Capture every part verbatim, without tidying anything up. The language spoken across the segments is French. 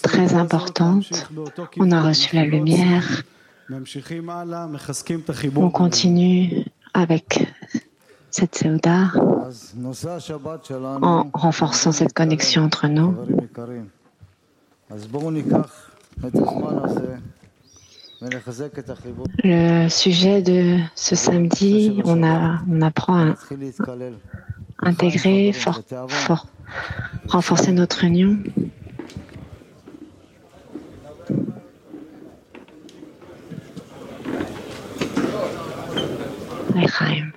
très importante. On a reçu la lumière. On continue avec cette Seuda en renforçant cette connexion entre nous. Le sujet de ce samedi, on, a, on apprend à intégrer, for, for, renforcer notre union. L'Echaim.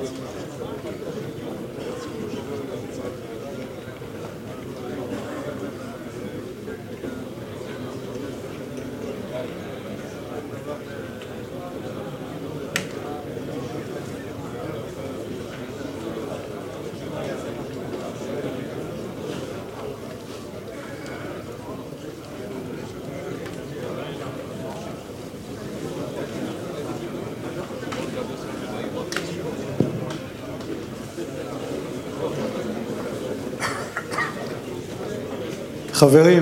חברים,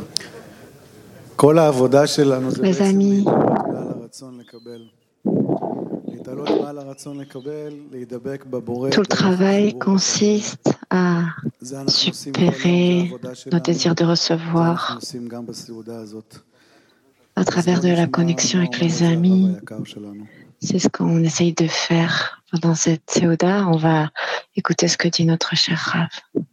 כל העבודה שלנו זה Les בעצם amis, בגלל הרצון לקבל. להתעלות מעל הרצון לקבל, להידבק בבורא. tout le travail consiste à זה אנחנו עושים כל יום, זה supérer העבודה nos שלנו. désirs de זה אנחנו recevoir עושים גם בסעודה הזאת. à travers de la connexion avec les amis. C'est ce qu'on essaye de faire pendant cette Séouda. On va écouter ce que dit notre cher Rav.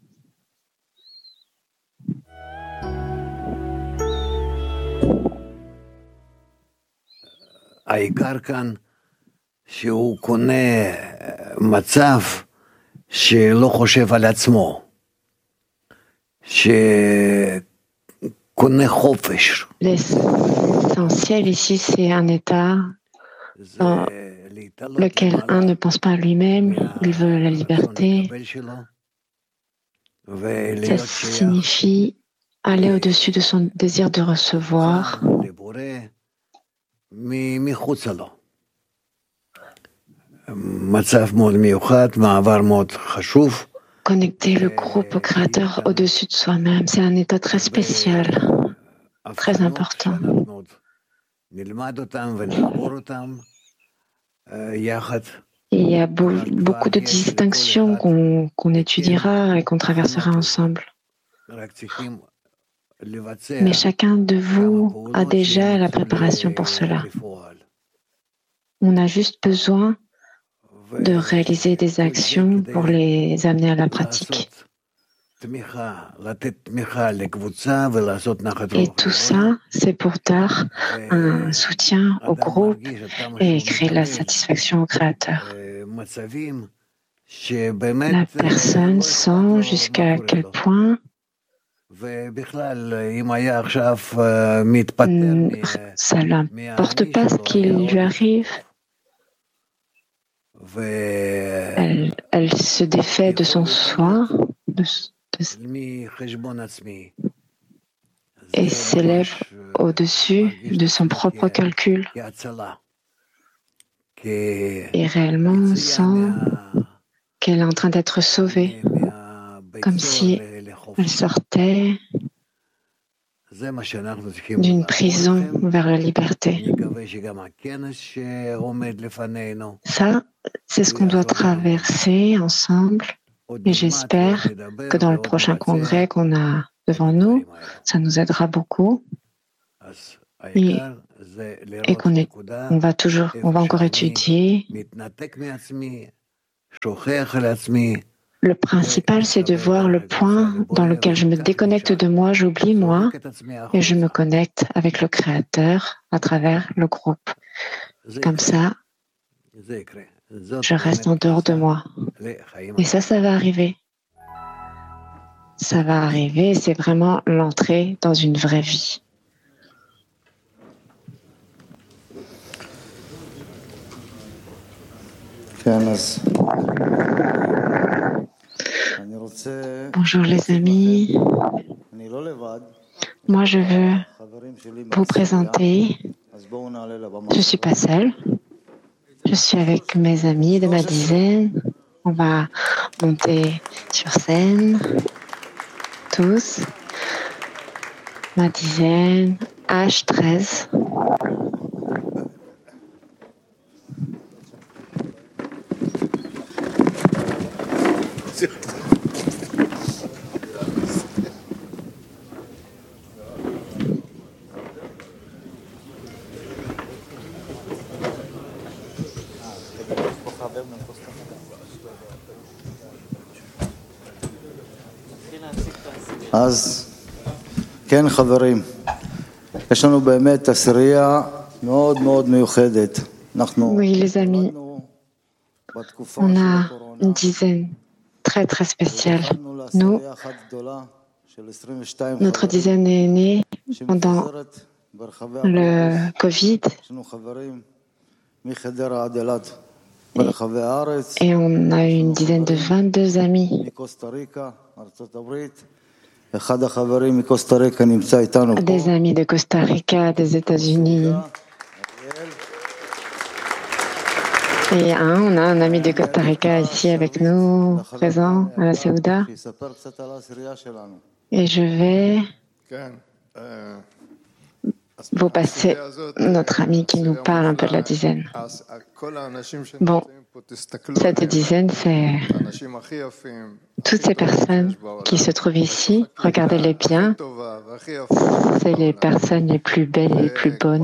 העיקר כאן שהוא קונה מצב שלא חושב על עצמו, שקונה חופש. L'essentiel ici, c'est un état dans lequel un ne pense pas à lui-même, il veut la liberté. Ça signifie aller au-dessus de son désir de recevoir. Connecter le groupe au Créateur au-dessus de soi-même, c'est un état très spécial, très important. Il y a beau, beaucoup de distinctions qu'on qu'on étudiera et qu'on traversera ensemble. Mais chacun de vous a déjà la préparation pour cela. On a juste besoin de réaliser des actions pour les amener à la pratique. Et tout ça, c'est pour dar un soutien au groupe et créer la satisfaction au Créateur. La personne sent jusqu'à quel point ça ne l'importe pas ce qui lui arrive. Elle, elle se défait de son soi de, de, et s'élève au-dessus de son propre calcul. Et réellement sent qu'elle est en train d'être sauvée, comme si elle sortait d'une prison vers la liberté. Ça, c'est ce qu'on doit traverser ensemble et j'espère que dans le prochain congrès qu'on a devant nous, ça nous aidera beaucoup et, et qu'on est, on va toujours, on va encore étudier. Le principal, c'est de voir le point dans lequel je me déconnecte de moi, j'oublie moi, et je me connecte avec le Créateur à travers le groupe. Comme ça, je reste en dehors de moi. Et ça, ça va arriver. Ça va arriver, c'est vraiment l'entrée dans une vraie vie. Bonjour les amis, moi je veux vous présenter, je ne suis pas seule, je suis avec mes amis de ma dizaine, on va monter sur scène, tous, ma dizaine, H treize. אז כן חברים, יש לנו באמת עשירייה מאוד מאוד מיוחדת. אנחנו Oui les amis, On a une dizaine très très spéciale. Nous, notre dizaine est née pendant le Covid et, et on a eu une dizaine de vingt-deux amis. Des amis de Costa Rica, des États-Unis. Et un, on a un ami de Costa Rica ici avec nous, présent à la Seouda. Et je vais vous passer notre ami qui nous parle un peu de la dizaine. Bon, cette dizaine, c'est toutes ces personnes qui se trouvent ici. Regardez-les bien. C'est les personnes les plus belles et les plus bonnes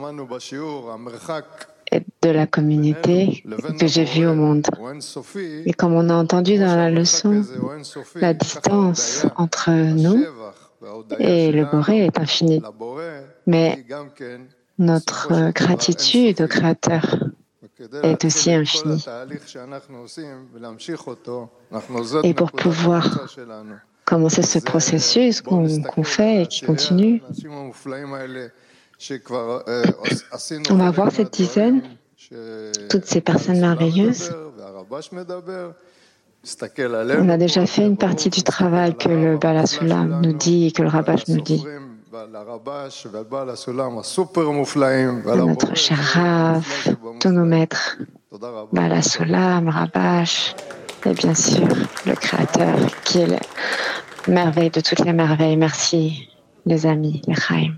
de la communauté que j'ai vue au monde. Et comme on a entendu dans la leçon, la distance entre nous et le Boré est infinie. Mais notre gratitude au Créateur est aussi infinie. Et pour pouvoir commencer ce processus qu'on qu'on fait et qui continue, on va voir cette dizaine, toutes ces personnes merveilleuses. On a déjà fait une partie du travail que le Baal HaSulam nous dit et que le Rabash nous dit. Notre cher Rav, tous nos maîtres, Baal HaSulam, Rabash, et bien sûr le Créateur qui est la merveille de toutes les merveilles. Merci les amis, les Chaim.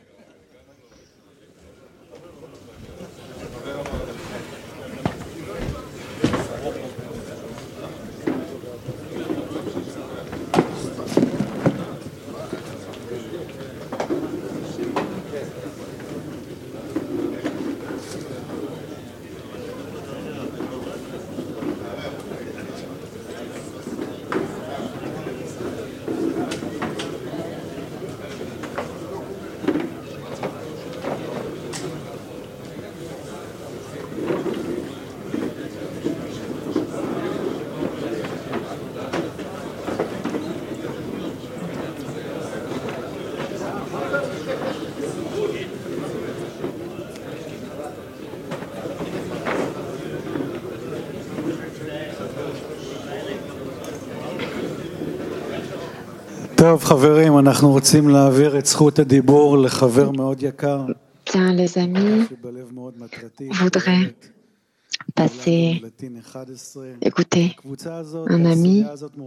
טוב, חברים, אנחנו רוצים להעביר את זכות הדיבור לחבר מאוד יקר. Bien, les amis, voudrais passer, écouter un ami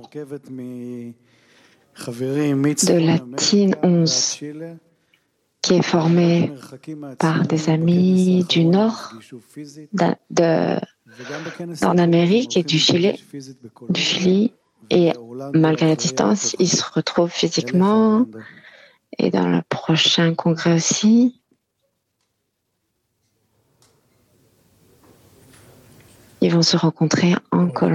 de Latine onze qui est formé par des amis du nord de, de, d'Amérique et du Chili, du Chili. Et malgré la distance, ils se retrouvent physiquement. Et dans le prochain congrès aussi, ils vont se rencontrer en Colombie.